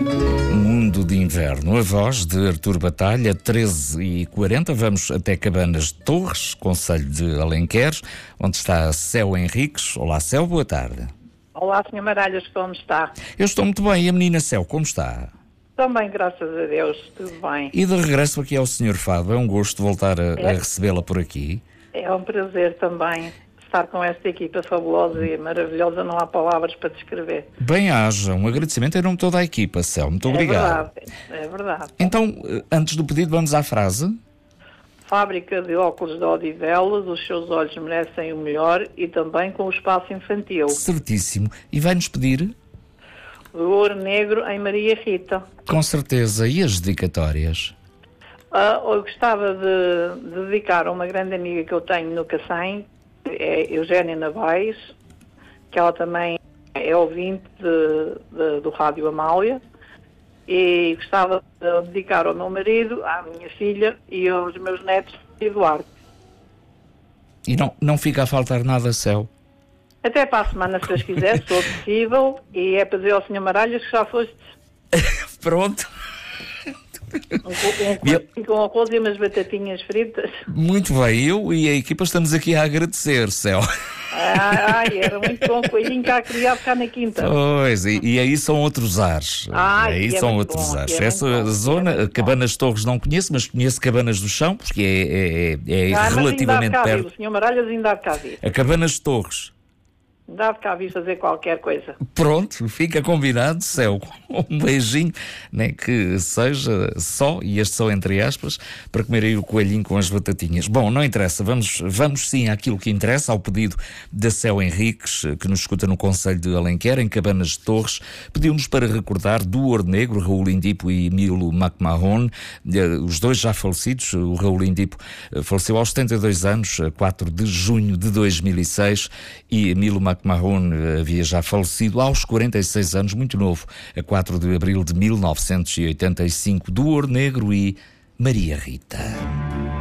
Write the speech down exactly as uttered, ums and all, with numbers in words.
Mundo de Inverno, a voz de Artur Batalha, treze e quarenta. Vamos até Cabanas de Torres, concelho de Alenquer, onde está Céu Henriques. Olá, Céu, boa tarde. Olá, senhor Maralhas, como está? Eu estou muito bem. E a menina Céu, como está? Também, graças a Deus, tudo bem. E de regresso aqui ao senhor Fado, é um gosto voltar a, é. a recebê-la por aqui. É um prazer também estar com esta equipa fabulosa e maravilhosa, não há palavras para descrever. Bem haja, um agradecimento em nome de toda a equipa, Céu, muito obrigado. É verdade, é verdade. Então, antes do pedido, vamos à frase. Fábrica de óculos de Odivelas, os seus olhos merecem o melhor e também com o espaço infantil. Certíssimo. E vai-nos pedir? O ouro negro em Maria Rita. Com certeza. E as dedicatórias? Uh, eu gostava de, de dedicar a uma grande amiga que eu tenho no Cacém, é Eugénia Navais, que ela também é ouvinte de, de, do Rádio Amália, e gostava de dedicar ao meu marido, à minha filha e aos meus netos Eduardo. E não, não fica a faltar nada, Céu? Até para a semana, se Deus quiser, se for possível, e é para dizer ao senhor Maralhas que já foste. Pronto. Um, um, com arroz e umas batatinhas fritas. Muito bem, eu e a equipa estamos aqui a agradecer, Céu. Ai, era muito bom, coelhinho cá criado cá na quinta. Pois, e, e aí são outros ares. Ai, aí é são muito outros bom, ares. é Essa muito bom, zona, é muito Cabanas de Torres não conheço, mas conheço Cabanas do Chão, porque é, é, é ah, relativamente mas perto. O senhor Maralhas ainda há de cá vir. A Cabanas de Torres. Dá de cá vir fazer qualquer coisa. Pronto, fica combinado, Céu. Um beijinho, nem que seja só, e este só entre aspas, para comer aí o coelhinho com as batatinhas. Bom, não interessa, vamos, vamos sim àquilo que interessa, ao pedido da Céu Henriques, que nos escuta no concelho de Alenquer, em Cabanas de Torres. Pediu-nos para recordar do Ouro Negro, Raul Indipo e Milo McMahon, os dois já falecidos. O Raul Indipo faleceu aos setenta e dois anos, a quatro de junho de dois mil e seis, e Milo McMahon havia já falecido aos quarenta e seis anos, muito novo, a quatro de abril de mil novecentos e oitenta e cinco. Do Ouro Negro e Maria Rita.